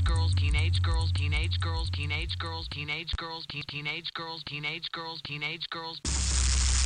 girls, teenage girls, teenage girls, teenage girls, teenage girls, teenage girls, teenage girls, teenage girls.